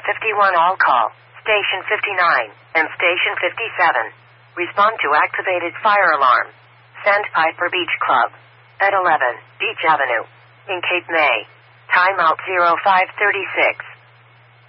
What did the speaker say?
51 all call. Station 59 and Station 57. Respond to activated fire alarm. Sandpiper Beach Club. At 11 Beach Avenue. In Cape May. Timeout 0536.